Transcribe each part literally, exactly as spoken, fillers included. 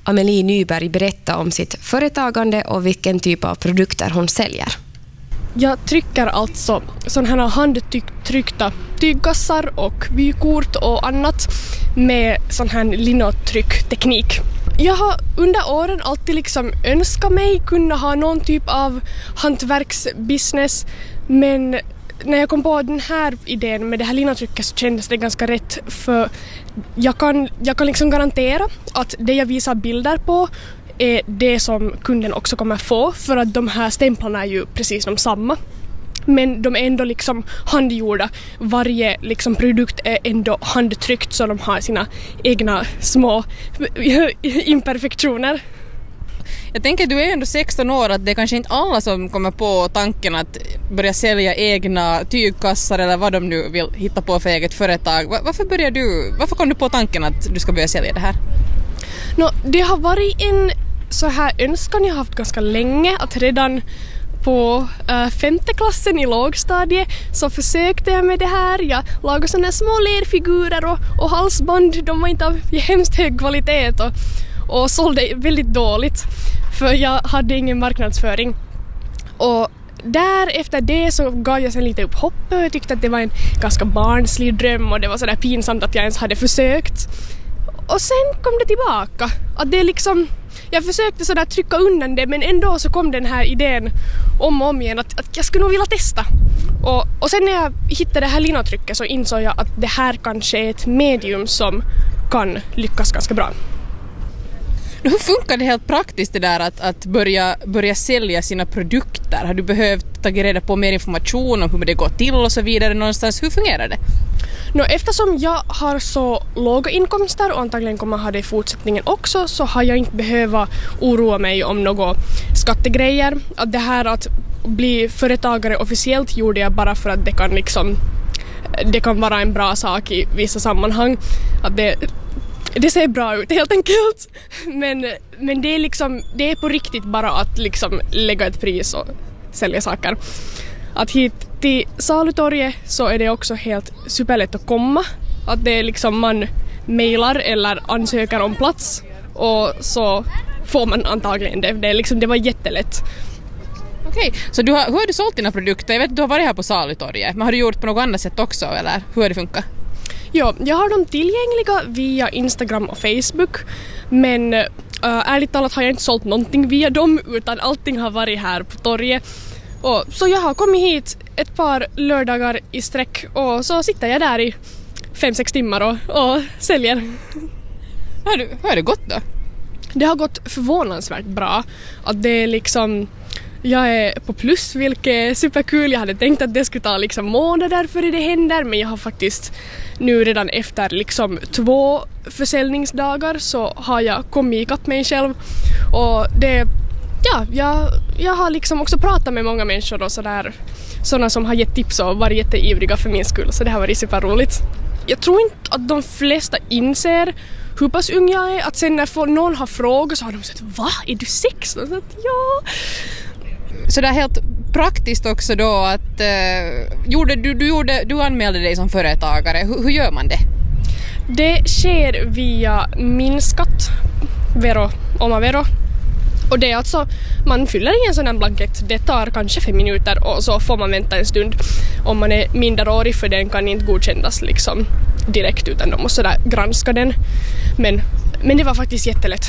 Amelie Nyberg berätta om sitt företagande och vilken typ av produkter hon säljer. Jag trycker alltså sådana här handtryckta tygkassar och vykort och annat med sån här linotryckteknik. Jag har under åren alltid liksom önskat mig kunna ha någon typ av hantverksbusiness, men när jag kom på den här idén med det här linotrycket så kändes det ganska rätt, för jag kan, jag kan liksom garantera att det jag visar bilder på är det som kunden också kommer få, för att de här stämplarna är ju precis de samma. Men de är ändå liksom handgjorda. Varje liksom produkt är ändå handtryckt, så de har sina egna små imperfektioner. Jag tänker att du är ändå sexton år, att det är kanske inte alla som kommer på tanken att börja sälja egna tygkassar eller vad de nu vill hitta på för eget företag. Varför börjar du, varför kom du på tanken att du ska börja sälja det här? No, det har varit en så här önskan jag har haft ganska länge, att redan på äh, femte klassen i lågstadiet så försökte jag med det här. Jag lagade sådana små lerfigurer och, och halsband. De var inte av hemskt hög kvalitet och, och sålde väldigt dåligt, för jag hade ingen marknadsföring. Och där efter det så gav jag sen lite upp hoppet och jag tyckte att det var en ganska barnslig dröm och det var sådär pinsamt att jag ens hade försökt. Och sen kom det tillbaka. Att det liksom, jag försökte sådär trycka undan det, men ändå så kom den här idén om och om igen att, att jag skulle nog vilja testa. Och, och sen när jag hittade det här linotrycket så insåg jag att det här kanske är ett medium som kan lyckas ganska bra. Hur funkar det helt praktiskt det där att, att börja, börja sälja sina produkter? Har du behövt ta reda på mer information om hur det går till och så vidare någonstans? Hur fungerar det? No, eftersom jag har så låga inkomster och antagligen kommer ha det i fortsättningen också, så har jag inte behövt oroa mig om några skattegrejer. Att det här att bli företagare officiellt gjorde jag bara för att det kan liksom, det kan vara en bra sak i vissa sammanhang. Att det, det ser bra ut helt enkelt. Men, men det är liksom, det är på riktigt bara att liksom lägga ett pris och sälja saker. Att hit till Salutorget så är det också helt superlätt att komma. Att det är liksom man mailar eller ansöker om plats och så får man antagligen det. Det, är liksom, det var jättelätt. Okej, så du har, hur har du sålt dina produkter? Jag vet att du har varit här på Salutorget, men har du gjort på något annat sätt också, eller hur har det funkat? Ja, jag har dem tillgängliga via Instagram och Facebook, men äh, ärligt talat har jag inte sålt någonting via dem, utan allting har varit här på torget. Och så jag har kommit hit ett par lördagar i sträck och så sitter jag där i fem sex timmar och, och säljer. Hur har, du, hur har det gått då? Det har gått förvånansvärt bra. Att det är liksom, jag är på plus, vilket är superkul. Jag hade tänkt att det skulle ta liksom månader före det händer, men jag har faktiskt nu redan efter liksom två försäljningsdagar så har jag kommit ikapp mig själv. Och det, ja, jag, jag har liksom också pratat med många människor och sådär, sådana som har gett tips och varit jätteivriga för min skull, så det har varit superroligt. Jag tror inte att de flesta inser hur pass ung jag är, att sen när någon har frågat så har de sagt, va? Är du sexton? Så att, ja. Så det är helt praktiskt också då att eh, gjorde, du, du, gjorde, du anmälde dig som företagare. Hur, hur gör man det? Det sker via min skatt, Vero, Omavero. Och det är alltså, man fyller i en sån här blankett, det tar kanske fem minuter och så får man vänta en stund om man är minderårig, för den kan inte godkännas liksom direkt utan de måste där granska den. Men, men det var faktiskt jättelätt.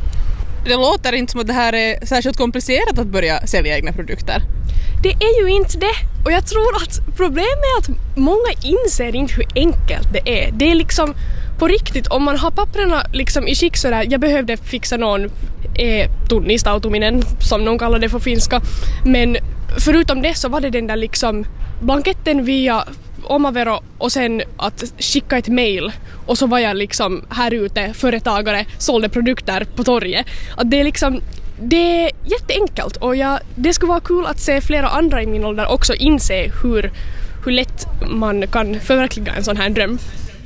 Det låter inte som att det här är särskilt komplicerat att börja sälja egna produkter. Det är ju inte det. Och jag tror att problemet är att många inser inte hur enkelt det är. Det är liksom på riktigt, om man har papperna liksom i skick sådär, jag behövde fixa någon e tunnistautuminen som någon kallar det för finska. Men förutom det så var det den där liksom blanketten via Omavero och sen att skicka ett mail och så var jag liksom här ute företagare, sålde produkter på torget. Att det är liksom, det är jätteenkelt och jag, det skulle vara kul att se flera andra i min ålder också inse hur, hur lätt man kan förverkliga en sån här dröm.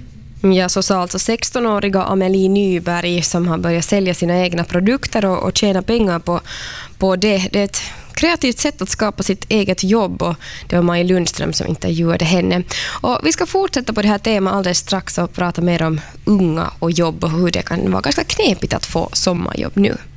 Ja, så sa alltså sexton-åriga Amelie Nyberg som har börjat sälja sina egna produkter och, och tjäna pengar på, på det. Det är ett kreativt sätt att skapa sitt eget jobb, och det var Maj Lundström som intervjuade henne. Och vi ska fortsätta på det här temat alldeles strax och prata mer om unga och jobb och hur det kan vara ganska knepigt att få sommarjobb nu.